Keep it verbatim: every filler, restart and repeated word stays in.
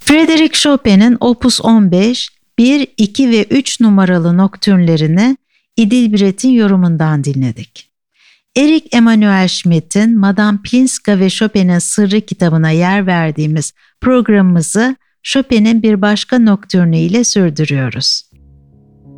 Frédéric Chopin'in Opus on beş, bir, iki ve üç numaralı noktürnlerini İdilbret'in yorumundan dinledik. Erich Emanuel Schmidt'in Madame Plinska ve Chopin'in Sırrı kitabına yer verdiğimiz programımızı Chopin'in bir başka noktürnü ile sürdürüyoruz.